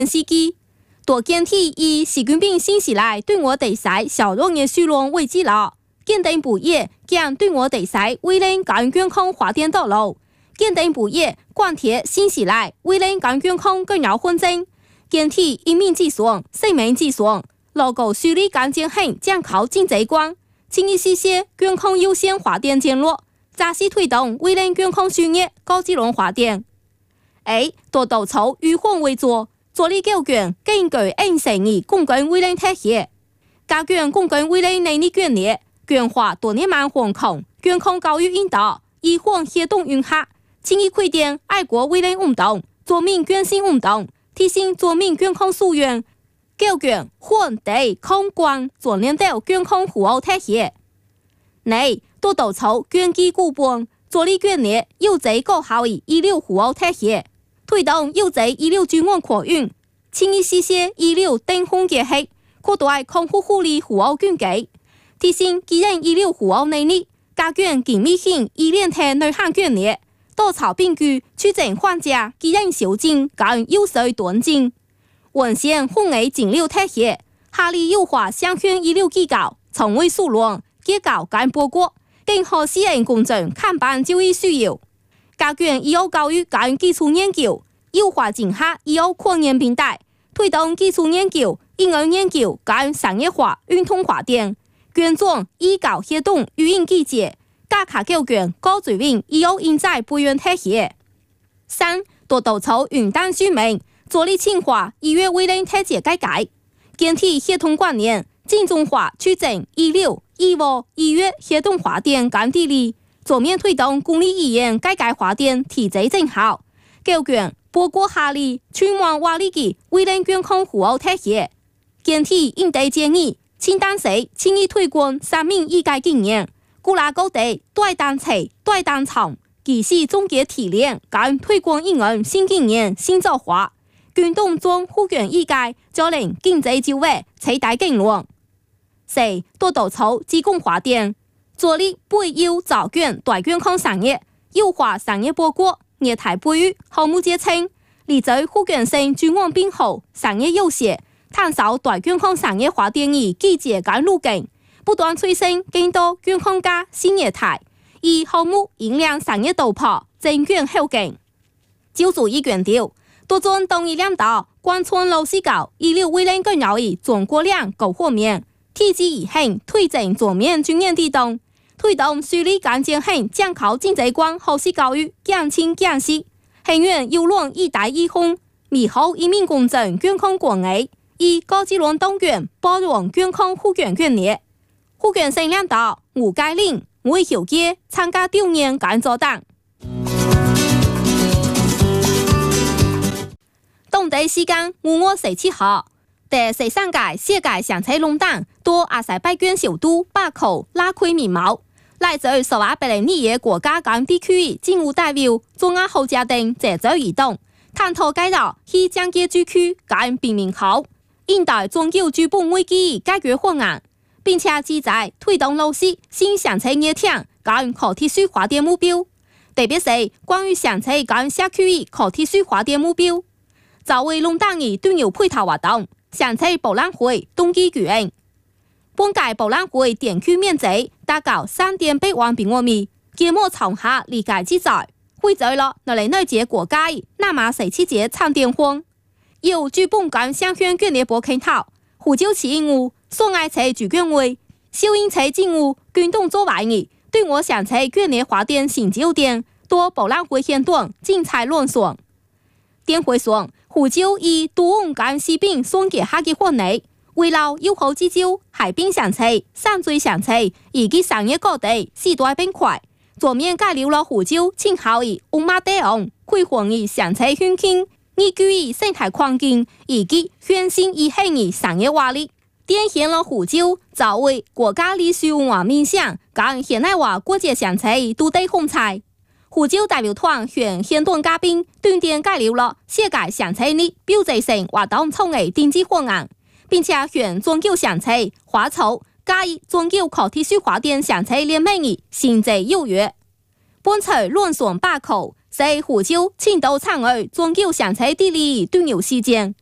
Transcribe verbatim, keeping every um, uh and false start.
司机。多建体以习近平信息来对我地塞小农业水浪为基了，建定补业将对我地塞为令干健康发展道路，建定补业关贴信息来为令干健康更有混正，建体一命之爽，生命之爽，牢固树立干健康将靠经济观，清一些些健康优先发展战略，扎实推动为令健康事业高质量发展。A 多督促预防为主。做理教卷根據應成而公共衛生體系，加強公共衛生能力建立，強化多年慢防控健康教育引導，以防協同運下，輕易規定愛國衛生運動、做民捐心運動，提升做民健康素養，教卷換地抗冠做領導健康服務體系。你多督促捐基固本，做理建立有質高效的醫療服務體系。推動有質醫療專案擴運，輕易實現醫療等風結合，擴大康復護理服務供給，提升基層醫療服務能力，加強緊密性醫療體內涵建立，多朝並舉促進患者基層修正跟有序端正，完善混合診療體系，下力優化鄉村醫療機構，從未疏亂結構跟報告，更好適應公眾看病就醫需要。加強醫藥教育跟基礎研究，優化整合醫藥擴研平台，推動基礎研究、嬰兒研究跟產業化運動發展，捐贈醫教協同運營機制，加強教卷高水平醫藥人才培養體系。三、多督促雲淡書明，着力強化醫院衛生體制改革，建立協同觀念，集中化促進醫療、醫務、醫院協同發展跟治理。全面推動公立醫院改革發展體制整合，教卷包括下列全網瓦力嘅衛生健康服務體系，建體應對建議，清單時輕易推廣三名醫界經驗，鼓勵各地對單車、對單場，及時總結提煉，跟推廣應用新經驗、新做法，運動中護卷醫界，就令經濟就業取代更亂。四、多督促自貢發展。着力培育早卷大健康產業，優化產業報告、業態培育、項目結稱，立在護卷性專案編號、產業優勢，探索大健康產業發展的季節跟路徑，不斷催生更多健康家新業態，以項目引領產業突破，增卷後勁。就主義強調，多種動議領導，貫穿老師教醫療衛生更要以中國量各方面，體制以行推進全面專業地動。推動樹立乾淨很講求經濟觀後世教育減輕減息，很遠有論一帶一通，美好一民公正健康關係，以高質量動員包容健康護卷建立。護卷性領導吳佳玲、魏曉傑參加調研跟作黨。當地時間五月十七號，第十三屆世界香菜農黨到阿塞拜疆首都巴庫拉開面貌。來自蘇瓦貝林尼嘅國家跟地區政務代表中亞侯家丁接走移動，探討介紹去江界地區跟平民口，應對中九資本危機解決方案，並且旨在推動落實新香菜業廳跟可持續發展目標，特別是關於香菜跟社區嘅可持續發展目標。作為農黨嘅重要配套活動，香菜博覽會冬季舉行。本屆博覽會店區面積達到三點八萬平方米，規模創下歷屆之最，匯聚了內來內節國家的那麼十七節產店荒，由資本跟鄉鄉建立博傾頭，湖州市政府、所愛菜主管會、小英菜政府共同做外嘅，對我香菜建立發展新焦點，多博覽會現段精彩論述。店會上，湖州以多紅跟西餅雙結合嘅活內。為了友好之招，海濱香菜、山水香菜以及商業高地時代變快，全面介紹了湖州清好的五馬地王、開放的香菜風景、宜居的生態環境以及全新一系的商業活力，展現了湖州作為國家歷史文化名勝跟現代化國際香菜都地風采。湖州代表團向現段嘉賓重點介紹了世界香菜的標誌性活動創的定制方案。並且向中九香菜、花草加以中九可持續發展香菜聯盟的新制邀約。本次論述把口是湖州青島產業中九香菜地理重要事件，